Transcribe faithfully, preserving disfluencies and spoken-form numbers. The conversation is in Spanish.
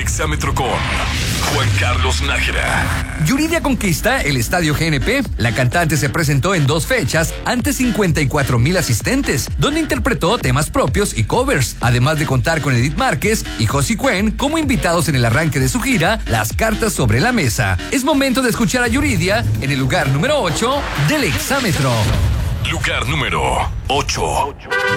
Exámetro con Juan Carlos Nájera. Yuridia conquista el Estadio G N P. La cantante se presentó en dos fechas ante cincuenta y cuatro mil asistentes, donde interpretó temas propios y covers, además de contar con Edith Márquez y Josie Cuen como invitados en el arranque de su gira Las Cartas sobre la Mesa. Es momento de escuchar a Yuridia en el lugar número ocho del Exámetro. Lugar número ocho.